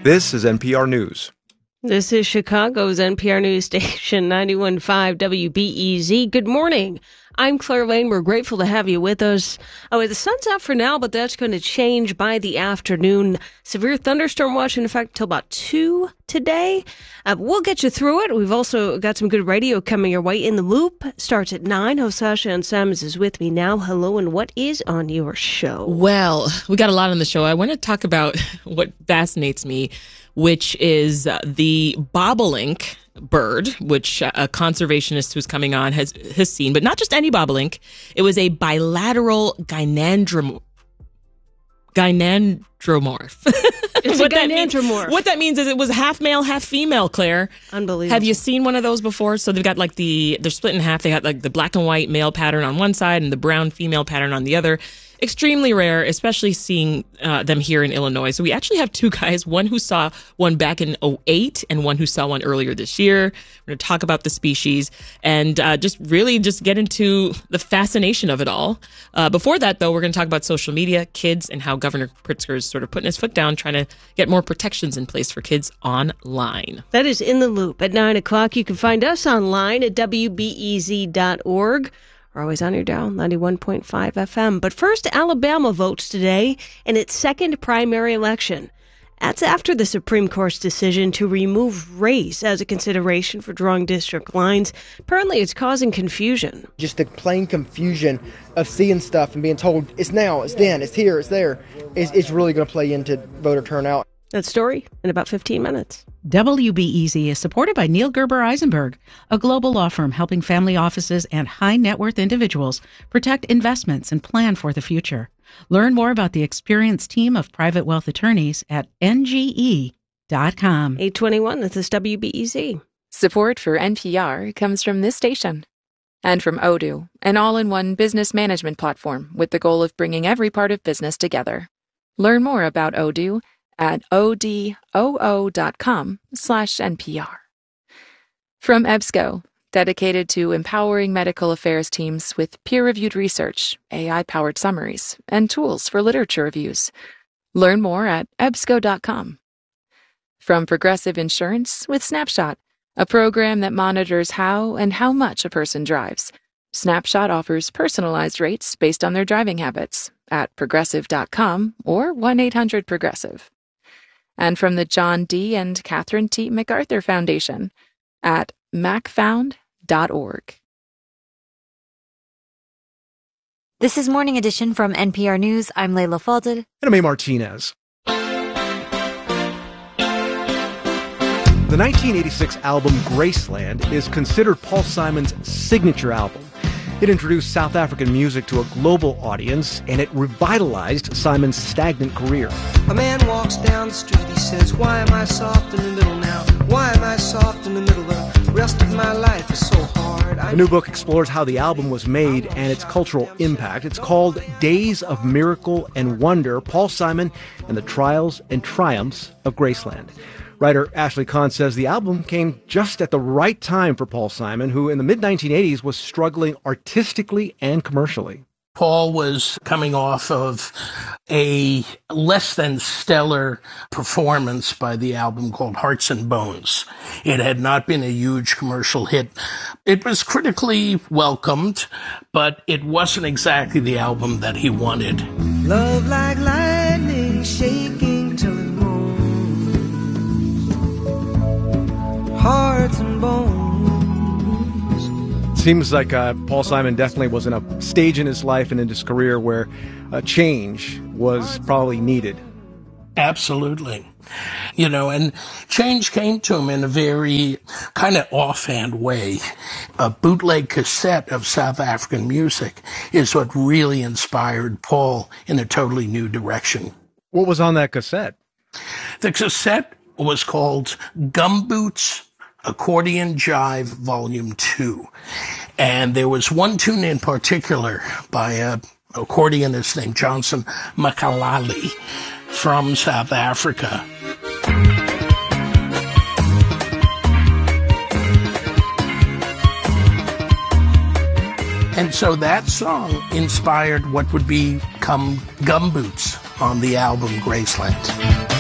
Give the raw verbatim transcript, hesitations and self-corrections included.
This is N P R News. This is Chicago's N P R News Station, ninety-one point five W B E Z. Good morning. I'm Claire Lane. We're grateful to have you with us. Oh, the sun's out for now, but that's going to change by the afternoon. Severe thunderstorm watch in effect till about two today. Uh, we'll get you through it. We've also got some good radio coming your way. In the Loop starts at nine. Host Sasha and Simons is with me now. Hello, and what is on your show? Well, we got a lot on the show. I want to talk about what fascinates me, which is uh, the bobolink bird, which uh, a conservationist who's coming on has has seen, but not just any bobolink. It was a bilateral gynandrom- gynandromorph. It's what a that means, gynandromorph. What that means is it was half male, half female, Claire. Unbelievable. Have you seen one of those before? So they've got like the, they're split in half. They got like the black and white male pattern on one side and the brown female pattern on the other. Extremely rare, especially seeing uh, them here in Illinois. So we actually have two guys, one who saw one back in oh eight and one who saw one earlier this year. We're going to talk about the species and uh, just really just get into the fascination of it all. Uh, before that, though, we're going to talk about social media, kids, and how Governor Pritzker is sort of putting his foot down, trying to get more protections in place for kids online. That is In the Loop at nine o'clock. You can find us online at W B E Z dot org. We're always on your dial, ninety-one point five F M. But first, Alabama votes today in its second primary election. That's after the Supreme Court's decision to remove race as a consideration for drawing district lines. Apparently, it's causing confusion. Just the plain confusion of seeing stuff and being told it's now, it's then, it's here, it's there, is it's really going to play into voter turnout. That story in about fifteen minutes. W B E Z is supported by Neil Gerber Eisenberg, a global law firm helping family offices and high net worth individuals protect investments and plan for the future. Learn more about the experienced team of private wealth attorneys at N G E dot com. eight twenty-one, this is W B E Z. Support for N P R comes from this station and from Odoo, an all-in-one business management platform with the goal of bringing every part of business together. Learn more about Odoo at odoo dot com slash N P R. From EBSCO, dedicated to empowering medical affairs teams with peer-reviewed research, A I-powered summaries, and tools for literature reviews. Learn more at ebsco dot com. From Progressive Insurance with Snapshot, a program that monitors how and how much a person drives. Snapshot offers personalized rates based on their driving habits at progressive dot com or one eight hundred progressive. And from the John D. and Catherine T. MacArthur Foundation at mac found dot org. This is Morning Edition from N P R News. I'm Layla Falded. And I'm A. Martinez. The nineteen eighty-six album Graceland is considered Paul Simon's signature album. It introduced South African music to a global audience, and it revitalized Simon's stagnant career. A man walks down the street, he says, why am I soft in the middle now? Why am I soft in the middle? The rest of my life is so hard. The new book explores how the album was made and its cultural impact. It's called Days of Miracle and Wonder, Paul Simon and the Trials and Triumphs of Graceland. Writer Ashley Kahn says the album came just at the right time for Paul Simon, who in the mid nineteen eighties was struggling artistically and commercially. Paul was coming off of a less than stellar performance by the album called Hearts and Bones. It had not been a huge commercial hit. It was critically welcomed, but it wasn't exactly the album that he wanted. Love like lightning shaking till it moans. Hearts and bones. Seems like uh, Paul Simon definitely was in a stage in his life and in his career where a change was probably needed. Absolutely. You know, and change came to him in a very kind of offhand way. A bootleg cassette of South African music is what really inspired Paul in a totally new direction. What was on that cassette? The cassette was called Gumboots Accordion Jive Volume two. And there was one tune in particular by a accordionist named Johnson Makalali from South Africa. And so that song inspired what would become Gumboots on the album Graceland.